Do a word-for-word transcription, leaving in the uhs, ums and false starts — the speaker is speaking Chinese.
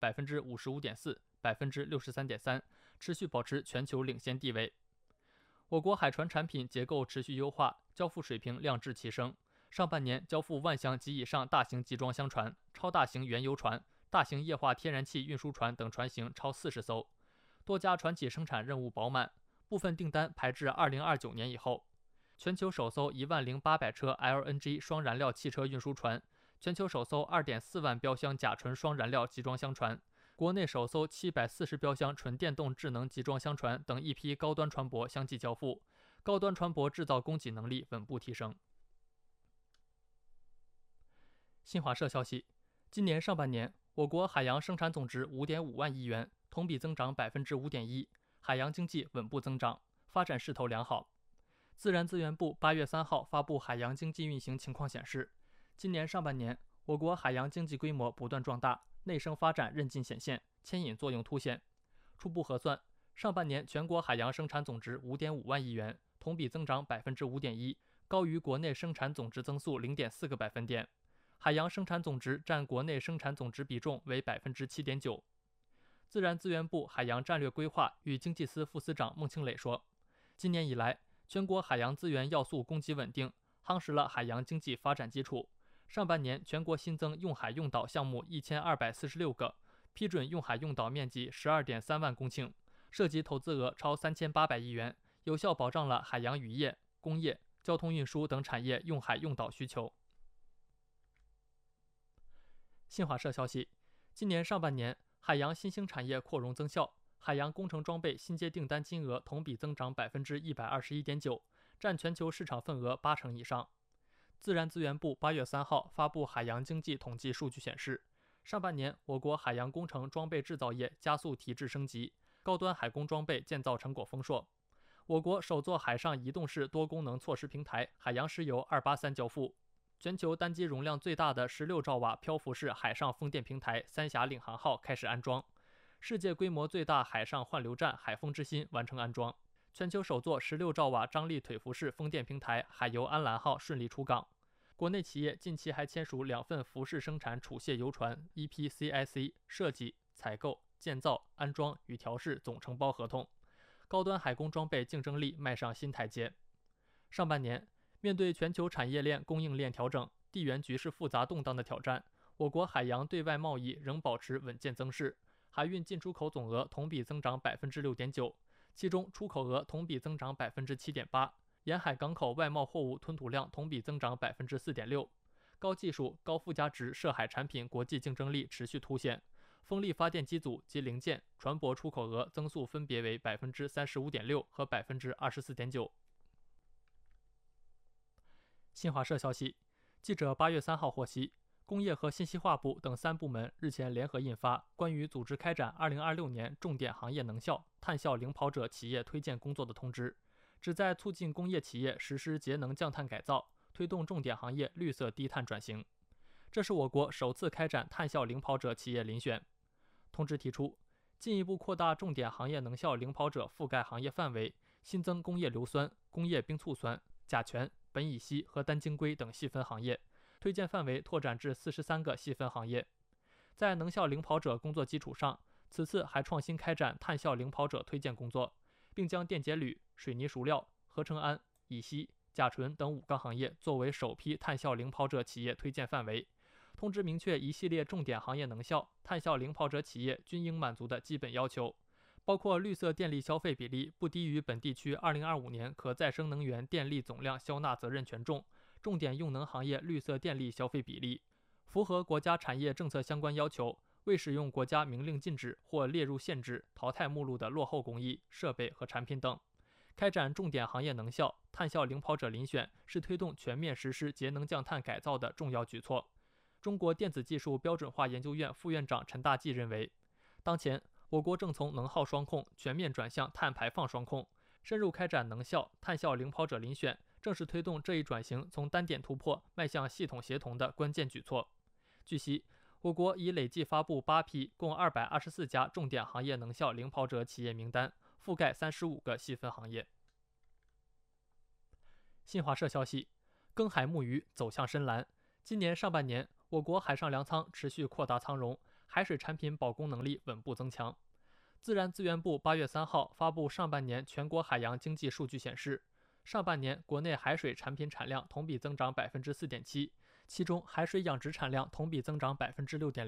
百分之五十五点四、百分之六十三点三，持续保持全球领先地位。我国海船产品结构持续优化，交付水平亮质齐升。上半年交付万箱及以上大型集装箱船、超大型原油船、大型液化天然气运输船等船型超四十艘，多家船企生产任务饱满，部分订单排至二零二九年以后。全球首艘一万零八百车 L N G 双燃料汽车运输船，全球首艘二点四万标箱甲醇双燃料集装箱船，国内首艘七百四十标箱纯电动智能集装箱船等一批高端船舶相继交付，高端船舶制造供给能力稳步提升。新华社消息，今年上半年，我国海洋生产总值 五点五万亿元，同比增长 百分之五点一， 海洋经济稳步增长，发展势头良好。自然资源部八月三号发布海洋经济运行情况显示，今年上半年，我国海洋经济规模不断壮大，内生发展韧劲显现，牵引作用凸显。初步核算，上半年全国海洋生产总值 五点五万亿元，同比增长 百分之五点一， 高于国内生产总值增速 零点四个百分点。海洋生产总值占国内生产总值比重为 百分之七点九。自然资源部海洋战略规划与经济司副司长孟庆磊说，今年以来，全国海洋资源要素供给稳定，夯实了海洋经济发展基础。上半年全国新增用海用岛项目一千二百四十六个，批准用海用岛面积 十二点三万公顷，涉及投资额超三千八百亿元，有效保障了海洋渔业、工业、交通运输等产业用海用岛需求。新华社消息，今年上半年，海洋新兴产业扩容增效，海洋工程装备新接订单金额同比增长 百分之一百二十一点九， 占全球市场份额八成以上。自然资源部八月三号发布海洋经济统计数据显示，上半年我国海洋工程装备制造业加速提质升级，高端海工装备建造成果丰硕。我国首座海上移动式多功能措施平台海洋石油二八三交付。全球单机容量最大的十六兆瓦漂浮式海上风电平台三峡领航号开始安装，世界规模最大海上换流站海风之心完成安装，全球首座十六兆瓦张力腿浮式风电平台海油安澜号顺利出港。国内企业近期还签署两份浮式生产储卸油船 E P C I C 设计、采购、建造、安装与调试总承包合同，高端海工装备竞争力迈上新台阶。上半年，面对全球产业链供应链调整、地缘局势复杂动荡的挑战，我国海洋对外贸易仍保持稳健增势，海运进出口总额同比增长 百分之六点九， 其中出口额同比增长 百分之七点八， 沿海港口外贸货物吞吐量同比增长 百分之四点六。 高技术、高附加值涉海产品国际竞争力持续凸显，风力发电机组及零件、船舶出口额增速分别为 百分之三十五点六 和 百分之二十四点九。新华社消息，记者八月三号获悉，工业和信息化部等三部门日前联合印发《关于组织开展二零二六年重点行业能效、碳效领跑者企业推荐工作的通知》，旨在促进工业企业实施节能降碳改造，推动重点行业绿色低碳转型。这是我国首次开展碳效领跑者企业遴选。通知提出，进一步扩大重点行业能效领跑者覆盖行业范围，新增工业硫酸、工业冰醋酸、甲醛、苯乙烯和单晶硅等细分行业，推荐范围拓展至四十三个细分行业。在能效领跑者工作基础上，此次还创新开展碳效领跑者推荐工作，并将电解铝、水泥熟料、合成氨、乙烯、甲醇等五个行业作为首批碳效领跑者企业推荐范围。通知明确一系列重点行业能效、碳效领跑者企业均应满足的基本要求，包括绿色电力消费比例不低于本地区二零二五年可再生能源电力总量销纳责任权重，重点用能行业绿色电力消费比例，符合国家产业政策相关要求，未使用国家明令禁止或列入限制、淘汰目录的落后工艺、设备和产品等。开展重点行业能效、碳效领跑者遴选是推动全面实施节能降碳改造的重要举措。中国电子技术标准化研究院副院长陈大纪认为，当前我国正从能耗双控全面转向碳排放双控，深入开展能效、碳效领跑者遴选，正是推动这一转型从单点突破迈向系统协同的关键举措。据悉，我国已累计发布八批共二百二十四家重点行业能效领跑者企业名单，覆盖三十五个细分行业。新华社消息，耕海牧渔走向深蓝。今年上半年，我国海上粮仓持续扩大仓容， 海水产品保供能力稳步增强。自然资源部八月三号发布上半年全国海洋经济数据显示，上半年国内海水产品产量同比增长百分之四点七，其中海水养殖产量同比增长百分之六点